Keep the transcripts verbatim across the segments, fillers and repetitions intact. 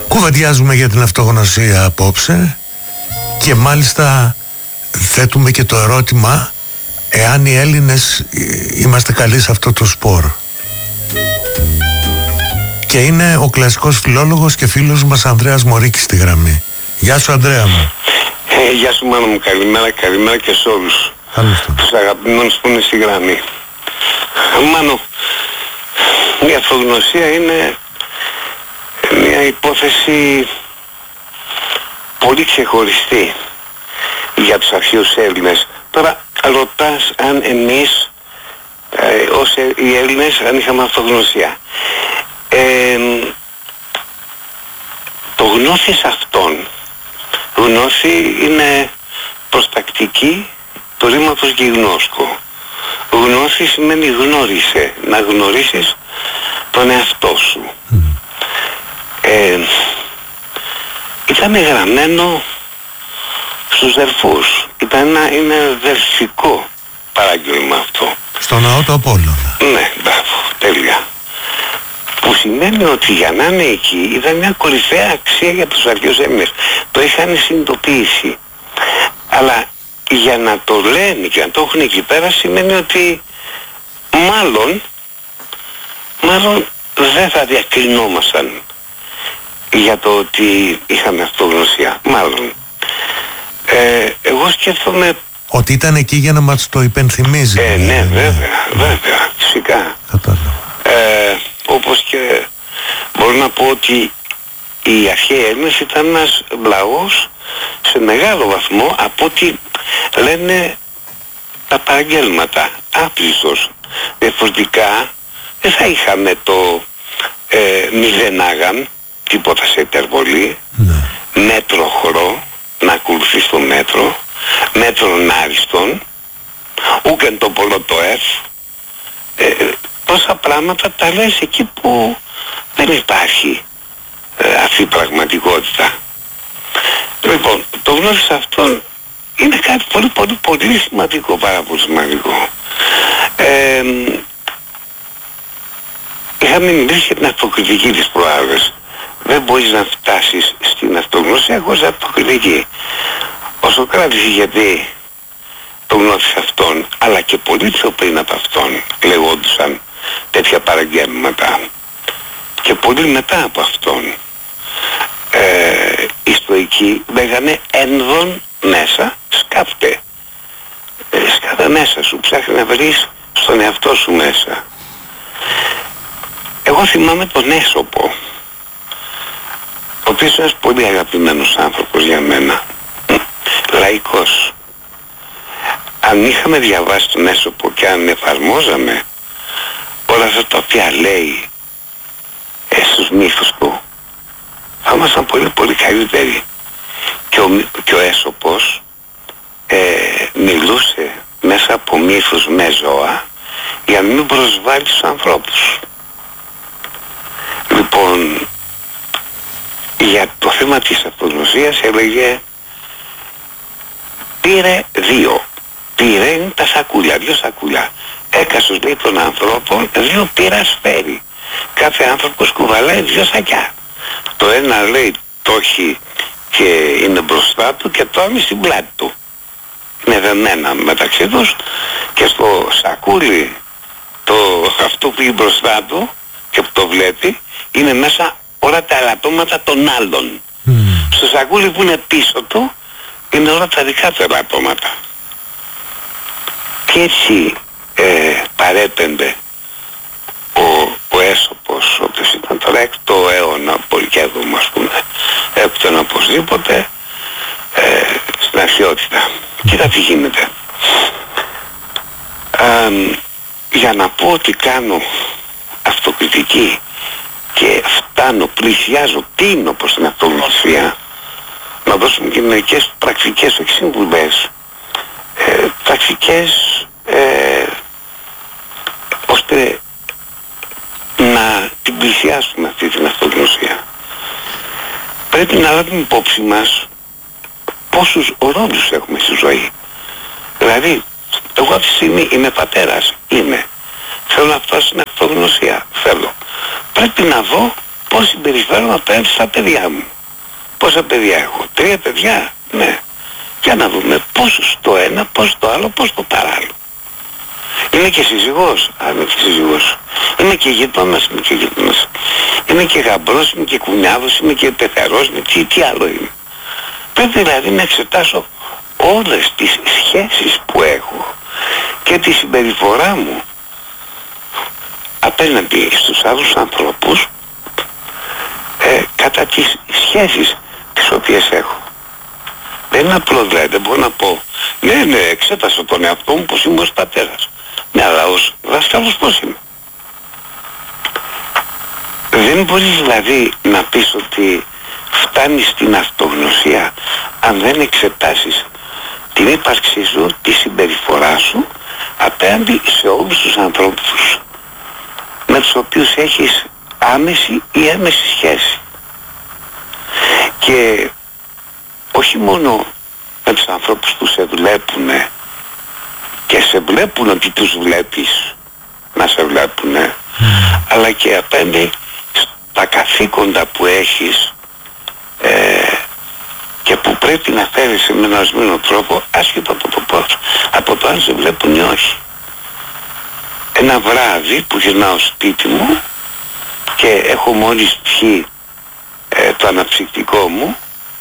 Κουβεντιάζουμε για την αυτογνωσία απόψε και μάλιστα θέτουμε και το ερώτημα εάν οι Έλληνες είμαστε καλοί σε αυτό το σπορ. Και είναι ο κλασικός φιλόλογος και φίλος μας Ανδρέας Μωρίκης στη γραμμή. Γεια σου Ανδρέα μου. Ε, γεια σου Μάνο μου, καλημέρα, καλημέρα και σε όλους τους αγαπημένους που είναι στη γραμμή. Μάνο, η αυτογνωσία είναι μια υπόθεση πολύ ξεχωριστή για τους αρχαίους Έλληνες. Τώρα ρωτάς αν εμείς ε, ως οι Έλληνες αν είχαμε αυτογνωσία. Ε, το γνώθις αυτόν, γνώθη είναι προστακτική του ρήματος γιγνώσκω. Γνώθη σημαίνει γνώρισε, να γνωρίσεις τον εαυτό σου. Mm. Ε, ήταν γραμμένο στους δερφούς. Ήταν ένα, είναι δερφικό παράγγελμα αυτό. Στο ναό του Απόλλωνα. Ναι, μπράβο, τέλεια. Που σημαίνει ότι για να είναι εκεί ήταν μια κορυφαία αξία για τους αρχαίους Έλληνες. Το είχαν συνειδητοποιήσει. Αλλά για να το λένε και να το έχουν εκεί πέρα σημαίνει ότι μάλλον μάλλον δεν θα διακρινόμασταν για το ότι είχαμε αυτογνωσία. Μάλλον. Ε, εγώ σκέφτομαι... Ότι ήταν εκεί για να μας το υπενθυμίζει. Ε, ναι, βέβαια, βέβαια, φυσικά. Ε, όπως και μπορώ να πω ότι οι αρχαίοι Έλληνες ήταν ένας λαός σε μεγάλο βαθμό από ό,τι λένε τα παραγγέλματα. Άπλιστος. Διαφορετικά δεν θα είχαμε το ε, μηδενάγαν, τίποτα σε υπερβολή, ναι. Μέτρο χρό, να ακολουθείς το μέτρο, μέτρον άριστον, ούκεν το πολλό το εφ, ε, τόσα πράγματα τα λες εκεί που δεν υπάρχει ε, αυτή η πραγματικότητα. Λοιπόν, το γνώρισε αυτόν είναι κάτι πολύ πολύ πολύ σημαντικό, πάρα πολύ σημαντικό. Ε, είχαμε μιλήσει για την αυτοκριτική της προάλλες. Δεν μπορείς να φτάσεις στην αυτογνωσία χωρίς αυτοκριτική. Ο Σωκράτης είχε δει το γνώθησε αυτόν, αλλά και πολύ πιο πριν από αυτόν λεγόντουσαν τέτοια παραγγέλματα. Και πολύ μετά από αυτόν ε, οι Στοικοί λέγανε ένδον μέσα σκάφτε. Ε, σκάφτε μέσα σου, ψάχνει να βρεις στον εαυτό σου μέσα. Εγώ θυμάμαι τον Έσοπο, ο οποίος είναι ένας πολύ αγαπημένος άνθρωπος για μένα, λαϊκός. Αν είχαμε διαβάσει τον Έσοπο και αν εφαρμόζαμε όλα αυτά τα οποία λέει ε, στους μύθους του, θα ήμασταν πολύ πολύ καλύτεροι. Και ο, και ο Έσοπος ε, μιλούσε μέσα από μύθους με ζώα για να μην προσβάλλει τους ανθρώπους. Λοιπόν, για το θέμα της αυτογνωσίας έλεγε πήρε δύο. Πήρε είναι τα σακούλια, δύο σακούλια. Έκασος λέει των ανθρώπων, δύο πήρας φέρει. Κάθε άνθρωπος κουβαλάει δύο σακιά. Το ένα λέει το έχει και είναι μπροστά του και το άλλο στην πλάτη του. Είναι δεμένα μεταξύ τους και στο σακούλι το, αυτό που είναι μπροστά του και που το βλέπει είναι μέσα όλα τα ελαττώματα των άλλων. Mm. Στο σακούλι που είναι πίσω του είναι όλα τα δικά του ελαττώματα. Και έτσι ε, παρέπεμπε ο, ο Έσοπος, ο οποίος ήταν τώρα έκτο αιώνα, πολυκέδωμα ας πούμε, έκτον οπωσδήποτε, ε, στην αρχαιότητα. Κοίτα τι γίνεται. Ε, για να πω ότι κάνω αυτοκριτική και φτάνω, πλησιάζω, τίνω προς την αυτογνωσία, να δώσουμε και μερικές πρακτικές, όχι συμβουλές, ε, πρακτικές ε, ώστε να την πλησιάσουμε αυτή την αυτογνωσία. Πρέπει να λάβουμε υπόψη μας πόσους ρόλους έχουμε στη ζωή. Δηλαδή, εγώ αυτή τη στιγμή είμαι πατέρας, είμαι. Θέλω να φτάσω στην αυτογνωσία, θέλω. Πρέπει να δω πώς συμπεριφέρομαι απέναντι στα παιδιά μου. Πόσα παιδιά έχω? Τρία παιδιά? Ναι. Για να δούμε πόσο στο ένα, πόσο το άλλο, πόσο το παράλληλο. Είμαι και σύζυγός, α, είμαι και σύζυγός. Είμαι και γείτονας, είμαι και γείτονας. Είμαι και γαμπρός, είμαι και κουνιάδος, είμαι και πεθερός, είμαι τι, τι άλλο είμαι. Πρέπει δηλαδή να εξετάσω όλες τις σχέσεις που έχω και τη συμπεριφορά μου απέναντι στους άλλους ανθρώπους ε, κατά τις σχέσεις τις οποίες έχω. Δεν είναι απλό δηλαδή, δεν μπορώ να πω ναι ναι εξέτασα τον εαυτό μου πως είμαι ως πατέρας. Ναι, αλλά ως δάσκαλος πώς είμαι? Δεν μπορείς δηλαδή να πεις ότι φτάνεις στην αυτογνωσία αν δεν εξετάσεις την ύπαρξή σου, τη συμπεριφορά σου απέναντι σε όλους τους ανθρώπους με τους οποίους έχεις άμεση ή έμεση σχέση. Και όχι μόνο με τους ανθρώπους που σε βλέπουνε και σε βλέπουν ότι τους βλέπεις να σε βλέπουνε, mm. αλλά και απέναντι στα καθήκοντα που έχεις ε, και που πρέπει να φέρεις με έναν ορισμένο τρόπο, άσχετο από το πώς, από το αν σε βλέπουν ή όχι. Ένα βράδυ που γυρνάω σπίτι μου και έχω μόλις πιει ε, το αναψυκτικό μου,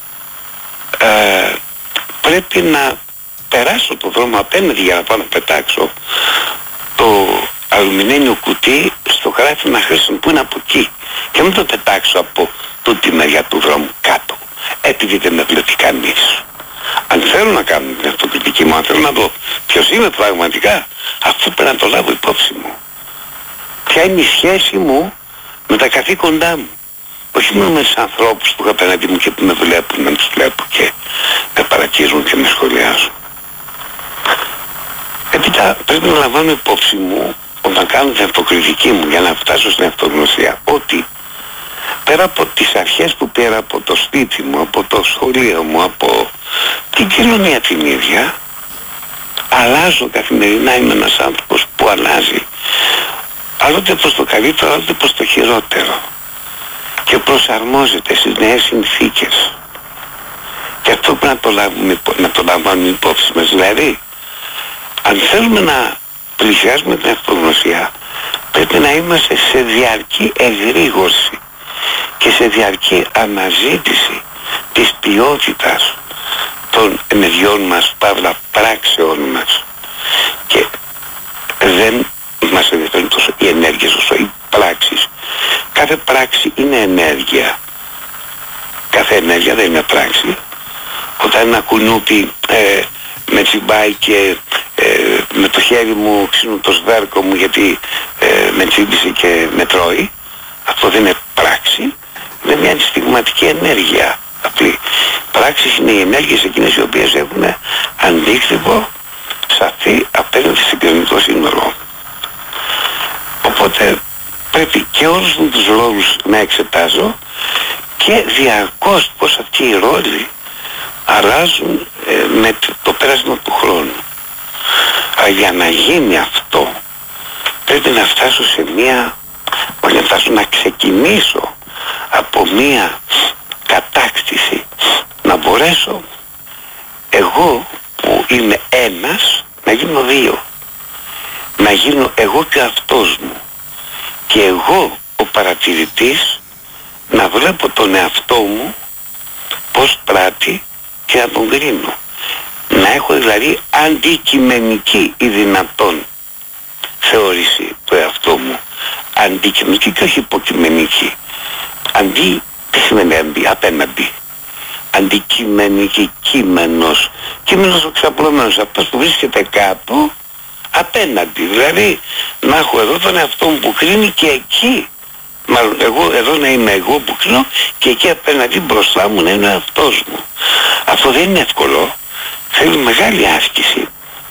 ε, πρέπει να περάσω το δρόμο απέναντι για να πάω να πετάξω το αλουμινένιο κουτί στο χωράφι να χρήσουν που είναι από εκεί και μην το πετάξω από τούτη μεριά του δρόμου κάτω, επειδή δεν με βλέπει κανείς. Αν θέλω να κάνω την αυτοκριτική μου, αν θέλω να δω ποιος είμαι πραγματικά, αφού πρέπει να το λάβω υπόψη μου. Ποια είναι η σχέση μου με τα καθήκοντά μου. Όχι μόνο με τους ανθρώπους που έχω απέναντι μου και που με βλέπουν, να τους βλέπω και με παρακίζουν και με σχολιάζουν. Έπειτα πρέπει να λαμβάνω υπόψη μου όταν κάνω την αυτοκριτική μου για να φτάσω στην αυτογνωσία ότι πέρα από τις αρχές που πήρα από το σπίτι μου, από το σχολείο μου, από την κοινωνία την ίδια, αλλάζω καθημερινά, είμαι ένας άνθρωπος που αλλάζει άλλοτε προς το καλύτερο, άλλοτε προς το χειρότερο και προσαρμόζεται στις νέες συνθήκες. Και αυτό πρέπει να το λάβουμε, να το λάβουμε υπόψη μας. Δηλαδή, αν θέλουμε να πλησιάσουμε την αυτογνωσία, πρέπει να είμαστε σε διαρκή εγρήγορση και σε διαρκή αναζήτηση της ποιότητας των ενεργειών μας, παύλα πράξεων μας. Και δεν μας ενδιαφέρουν τόσο οι ενέργειες όσο οι πράξεις. Κάθε πράξη είναι ενέργεια. Κάθε ενέργεια δεν είναι πράξη. Όταν ένα κουνούπι ε, με τσιμπάει και ε, με το χέρι μου ξύνω το σβέρκο μου γιατί ε, με τσίμπησε και με τρώει, αυτό δεν είναι πράξη, είναι μια στιγματική ενέργεια. Απλή πράξη είναι οι ενέργειες εκείνες οι οποίες έχουν αντίκτυπο σαφή απέναντι στην κοινωνικό σύνολο. Οπότε πρέπει και όλους τους ρόλους να εξετάζω και διαρκώς πως αυτοί οι ρόλοι αλλάζουν ε, με το πέρασμα του χρόνου. Αλλά για να γίνει αυτό πρέπει να φτάσω σε μία, να φτάσω να ξεκινήσω από μία κατάκτηση, να μπορέσω εγώ που είμαι ένας να γίνω δύο, να γίνω εγώ και αυτός μου και εγώ ο παρατηρητής να βλέπω τον εαυτό μου πως πράττει και να τον κρίνω. Να έχω δηλαδή αντικειμενική ή δυνατόν θεώρηση του εαυτό μου. Αντικειμενική και όχι υποκειμενική. Αντί, τι σημαίνει αντί, απέναντι. Αντικειμενική, κείμενος. Κείμενος ο ξαπλωμένος, αυτός που βρίσκεται κάτω απέναντι. Δηλαδή να έχω εδώ τον εαυτό μου που κρίνει και εκεί. Μάλλον εγώ εδώ να είμαι εγώ που κρίνω και εκεί απέναντι μπροστά μου να είναι ο εαυτός μου. Αυτό δεν είναι εύκολο. Θέλει μεγάλη άσκηση.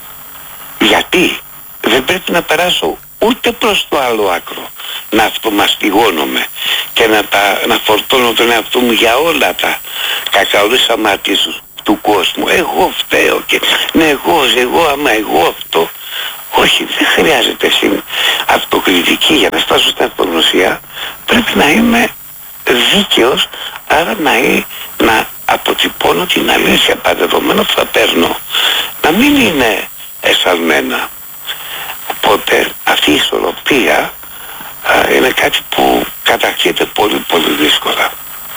Γιατί δεν πρέπει να περάσω ούτε προς το άλλο άκρο, να αυτομαστιγώνομαι και να, τα, να φορτώνω τον εαυτό μου για όλα τα κακαούδες αμαρτίες του κόσμου. Εγώ φταίω και ναι εγώ, εγώ άμα εγώ αυτό. Όχι, δεν χρειάζεται στην αυτοκριτική για να φτάσω στην αυτογνωσία. Πρέπει να είμαι δίκαιος, άρα να, να αποτυπώνω την αλήθεια, παρεδομένο που θα παίρνω να μην είναι εσφαλμένα. Οπότε αυτή η ισορροπία α, είναι κάτι που καταρχείται πολύ πολύ δύσκολα.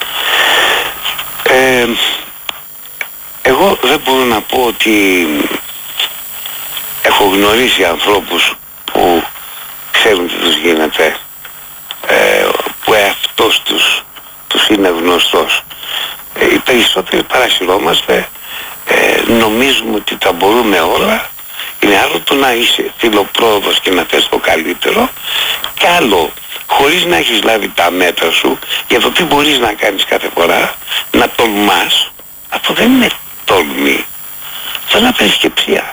Ε, εγώ δεν μπορώ να πω ότι έχω γνωρίσει ανθρώπους που ξέρουν τι τους γίνεται, ε, που εαυτός τους, τους είναι γνωστός. Ε, οι περισσότεροι παρασυρώμαστε, ε, νομίζουμε ότι τα μπορούμε όλα. Είναι άλλο το να είσαι φιλοπρόοδος και να θες το καλύτερο, και άλλο χωρίς να έχεις λάβει τα μέτρα σου για το τι μπορείς να κάνεις κάθε φορά, να τολμάς. Αυτό δεν είναι τόλμη, αυτό είναι απερισκεψία.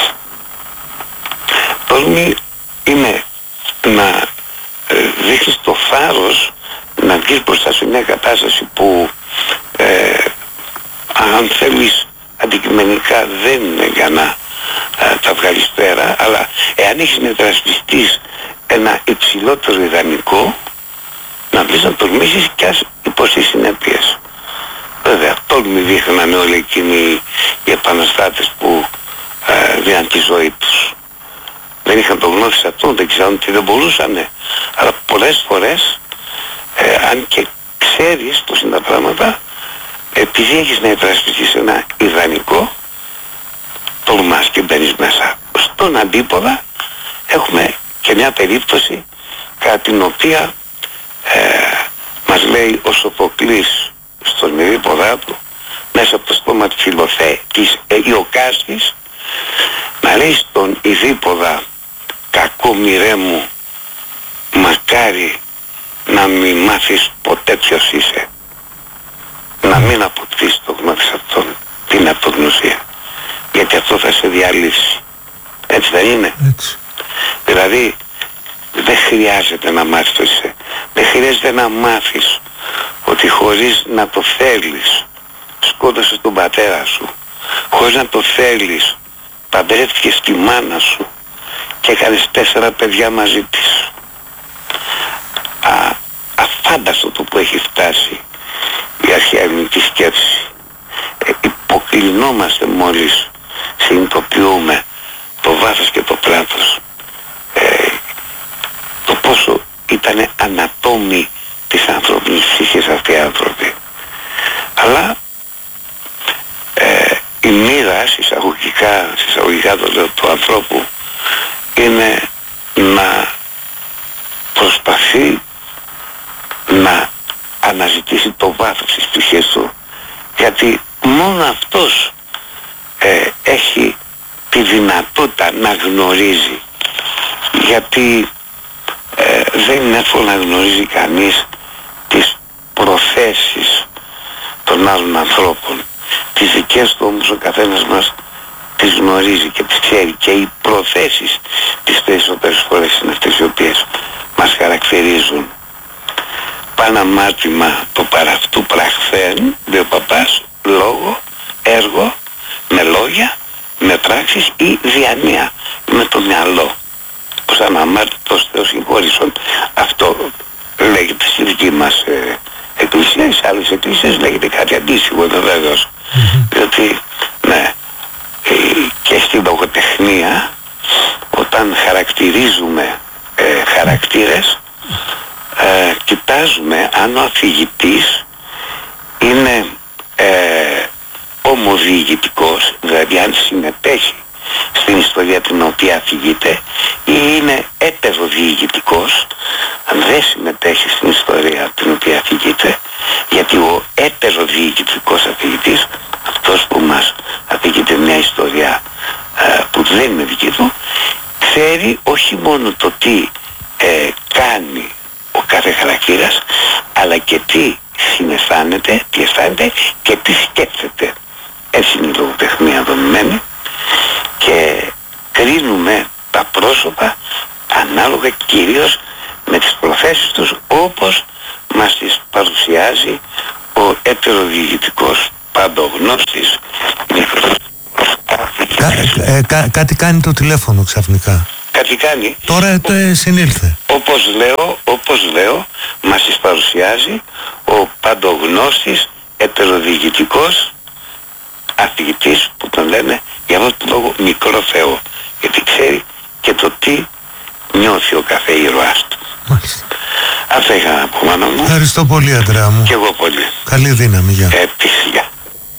Τόλμη είναι να ε, δείχνεις το θάρρος να βγεις μπροστά σε μια κατάσταση που ε, αν θέλεις αντικειμενικά δεν είναι για να ε, τα βγάλεις πέρα, αλλά εάν έχεις να υπερασπιστείς ένα υψηλότερο ιδανικό, να βγεις να τολμήσεις και ας υποστείς συνέπειες. Βέβαια, τόλμη δείχνανε όλοι εκείνοι οι επαναστάτες που ε, δίναν τη ζωή τους. Δεν είχαν το γνώση αυτό, δεν ξέραν ότι δεν μπορούσανε. Αλλά πολλές φορές, ε, αν και ξέρεις πώς είναι τα πράγματα, επειδή έχεις να υπερασπιστείς ένα ιδανικό, τολμάς και μπαίνεις μέσα. Στον αντίποδα έχουμε και μια περίπτωση κατά την οποία ε, μας λέει ο Σοφοκλής στον ηρήποδά του, μέσα από το στόμα της Φιλοθέ, της ε, Ιωκάστης, να λέει στον ηρήποδα: κακό μοιρέ μου, μακάρι να μην μάθεις ποτέ ποιος είσαι, να μην αποκτήσεις το γνώθεις αυτόν, την αυτογνωσία, γιατί αυτό θα σε διαλύσει. Έτσι δεν είναι? Έτσι. Δηλαδή δεν χρειάζεται να μάθεις το είσαι, δεν χρειάζεται να μάθεις ότι χωρίς να το θέλεις σκότωσες τον πατέρα σου, χωρίς να το θέλεις παντρεύτηκες τη μάνα σου και έκανες τέσσερα παιδιά μαζί της. Α, αφάνταστο το που έχει φτάσει η αρχαία ελληνική σκέψη. Ε, υποκλεινόμαστε μόλις συνειδητοποιούμε το βάθος και το πλάτος, ε, το πόσο ήτανε ανατόμοι της ανθρώπινης ψυχής αυτοί οι άνθρωποι. Αλλά ε, η μοίρα εισαγωγικά, εισαγωγικά το λέω, του ανθρώπου είναι να προσπαθεί να αναζητήσει το βάθος της ψυχής του, γιατί μόνο αυτός ε, έχει τη δυνατότητα να γνωρίζει, γιατί ε, δεν είναι εύκολο να γνωρίζει κανείς τις προθέσεις των άλλων ανθρώπων. Τις δικές του όμως ο καθένας μας τις γνωρίζει και τις ξέρει, και οι προθέσεις τις περισσότερες φορές είναι αυτές οι οποίες μας χαρακτηρίζουν. Πάνω αμάρτημα το παραυτού πραχθέν, λέει ο παπάς, λόγο, έργο, με λόγια, με πράξεις ή διανία, με το μυαλό. Ως αναμάρτητος Θεός συγχώρησον. Αυτό λέγεται στη δική μας ε, εκκλησία, σε άλλες εκκλησίες λέγεται κάτι αντίστοιχο, είναι βέβαιος. Mm-hmm. Διότι, ναι, ε, και στη λογοτεχνία, όταν χαρακτηρίζουμε ε, χαρακτήρες, ε, κοιτάζουμε αν ο αφηγητής είναι ε, ομοδιηγητικός, δηλαδή αν συμμετέχει στην ιστορία την οποία αφηγείται, ή είναι έτεροδιηγητικός, αν δεν συμμετέχει στην ιστορία την οποία αφηγείται, γιατί ο έτεροδιηγητικός αφηγητής, αυτός που μας αφηγείται μια ιστορία ε, που δεν είναι δική του, ξέρει όχι μόνο το τι ε, κάνει ο κάθε χαρακτήρας, αλλά και τι συναισθάνεται, τι αισθάνεται και τι σκέφτεται. Έτσι είναι η λογοτεχνία δομημένη, και κρίνουμε τα πρόσωπα ανάλογα κυρίως με τις προθέσεις τους, όπως μας τις παρουσιάζει ο έτεροδιηγητικός παντογνώστης. Κα, ε, κα, κάτι κάνει το τηλέφωνο ξαφνικά. Κα, κάτι κάνει. Τώρα το ε, συνήλθε. Όπως λέω, όπως λέω, μας τις παρουσιάζει ο παντογνώστης, ετεροδιοικητικός αφηγητής που τον λένε για αυτόν τον λόγο μικρό Θεό. Γιατί ξέρει και το τι νιώθει ο κάθε ήρωάς του. Μάλιστα. Αυτά είχα να πω, Μάνο μου. Ευχαριστώ πολύ, Αντρέα μου. Και εγώ πολύ. Καλή δύναμη, γεια. Επίσης, γεια.